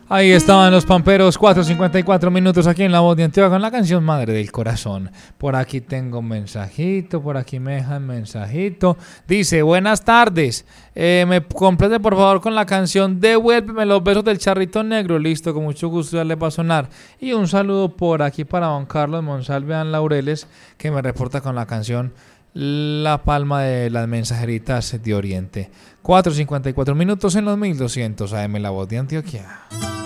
Ahí estaban los Pamperos, 4:54 minutos aquí en La Voz de Antioquia con la canción Madre del Corazón. Por aquí tengo un mensajito, por aquí me dejan mensajito. Dice, buenas tardes, me complete por favor con la canción Devuélveme los besos del Charrito Negro. Listo, con mucho gusto ya le va a sonar. Y un saludo por aquí para Juan Carlos Monsalvean Laureles, que me reporta con la canción La Palma de las Mensajeritas de Oriente. 4:54 minutos en los 1200 AM La Voz de Antioquia.